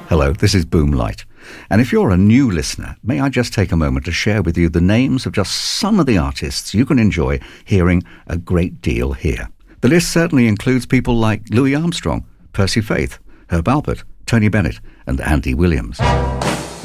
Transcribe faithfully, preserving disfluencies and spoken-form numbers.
Hello, this is Boomlight. And if you're a new listener, may I just take a moment to share with you the names of just some of the artists you can enjoy hearing a great deal here. The list certainly includes people like Louis Armstrong, Percy Faith, Herb Alpert, Tony Bennett, and Andy Williams.